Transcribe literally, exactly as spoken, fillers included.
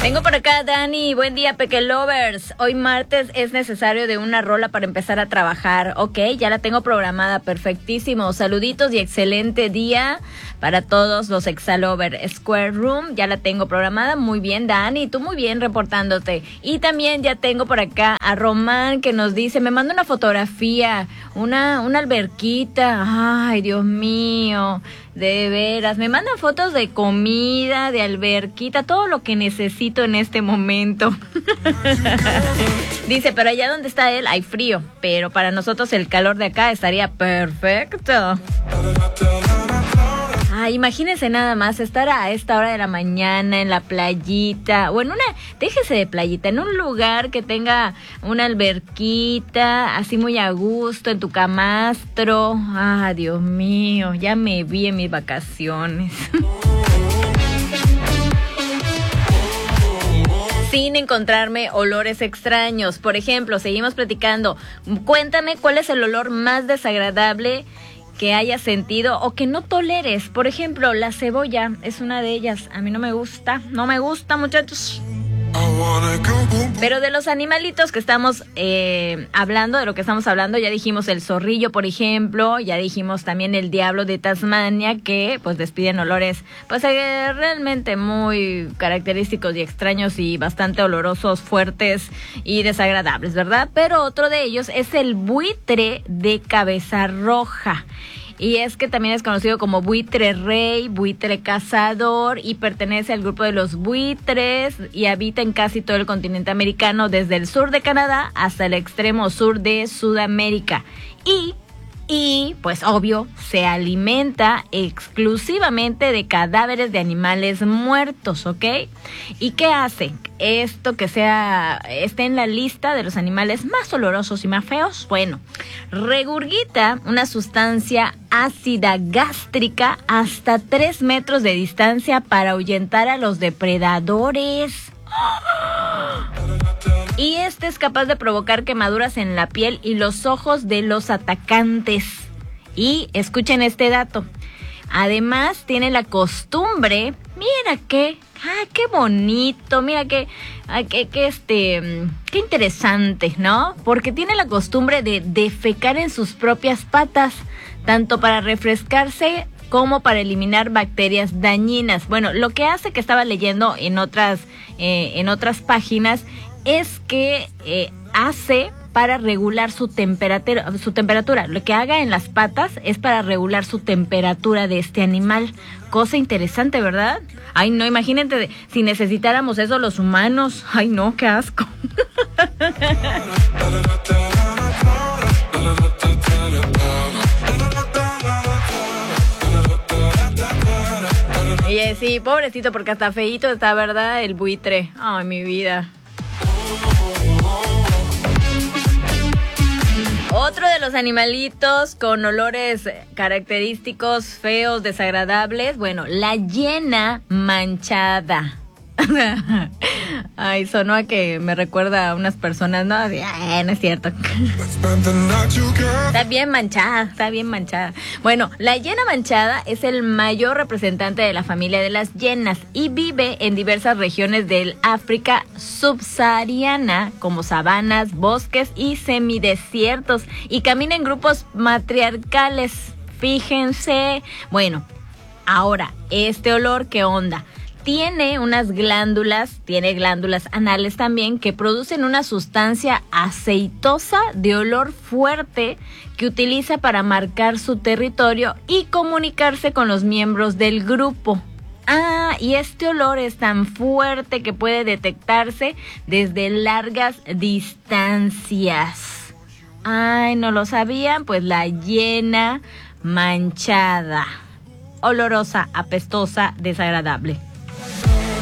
Tengo por acá Dani, buen día Peque Lovers. Hoy martes es necesario de una rola para empezar a trabajar. Ok, ya la tengo programada, perfectísimo. Saluditos y excelente día para todos los Exalover. Square Room, ya la tengo programada. Muy bien Dani, tú muy bien reportándote. Y también ya tengo por acá a Román que nos dice, me manda una fotografía, una, una alberquita. Ay, Dios mío. De veras, me mandan fotos de comida, de alberquita, todo lo que necesito en este momento. Dice, pero allá donde está él hay frío, pero para nosotros el calor de acá estaría perfecto. Ah, imagínense nada más estar a esta hora de la mañana en la playita, o en una, déjese de playita, en un lugar que tenga una alberquita, así muy a gusto, en tu camastro. Ah, Dios mío, ya me vi en mis vacaciones. Sin encontrarme olores extraños. Por ejemplo, seguimos platicando. Cuéntame cuál es el olor más desagradable que hayas sentido o que no toleres. Por ejemplo, la cebolla es una de ellas. A mí no me gusta, no me gusta, muchachos. Pero de los animalitos que estamos eh, hablando, de lo que estamos hablando, ya dijimos el zorrillo, por ejemplo, ya dijimos también el diablo de Tasmania, que pues despiden olores pues eh, realmente muy característicos y extraños y bastante olorosos, fuertes y desagradables, ¿verdad? Pero otro de ellos es el buitre de cabeza roja. Y es que también es conocido como buitre rey, buitre cazador, y pertenece al grupo de los buitres y habita en casi todo el continente americano, desde el sur de Canadá hasta el extremo sur de Sudamérica. Y, y pues obvio, se alimenta exclusivamente de cadáveres de animales muertos, ¿ok? ¿Y qué hace? Esto que sea, esté en la lista de los animales más olorosos y más feos. Bueno, regurgita una sustancia ácida gástrica hasta tres metros de distancia para ahuyentar a los depredadores. Y este es capaz de provocar quemaduras en la piel y los ojos de los atacantes. Y escuchen este dato. Además, tiene la costumbre, mira qué, ah, qué bonito, mira qué, ah, qué, qué, este, qué interesante, ¿no? Porque tiene la costumbre de defecar en sus propias patas, tanto para refrescarse como para eliminar bacterias dañinas. Bueno, lo que hace, que estaba leyendo en otras, eh, en otras páginas, es que eh, hace para regular su temperatura, su temperatura. Lo que haga en las patas es para regular su temperatura de este animal. Cosa interesante, ¿verdad? Ay, no, imagínate si necesitáramos eso los humanos. Ay, no, qué asco. Oye, sí, pobrecito, porque hasta feíto está, ¿verdad? El buitre. Ay, mi vida. Otro de los animalitos con olores característicos, feos, desagradables, bueno, la hiena manchada. Ay, sonó a que me recuerda a unas personas, ¿no? Así, ay, no es cierto. Está bien manchada, está bien manchada. Bueno, la hiena manchada es el mayor representante de la familia de las hienas y vive en diversas regiones del África subsahariana, como sabanas, bosques y semidesiertos, y camina en grupos matriarcales. Fíjense. Bueno, ahora, este olor, ¿qué onda? Tiene unas glándulas, tiene glándulas anales también, que producen una sustancia aceitosa de olor fuerte que utiliza para marcar su territorio y comunicarse con los miembros del grupo. Ah, y este olor es tan fuerte que puede detectarse desde largas distancias. Ay, ¿no lo sabían? Pues la hiena manchada. Olorosa, apestosa, desagradable.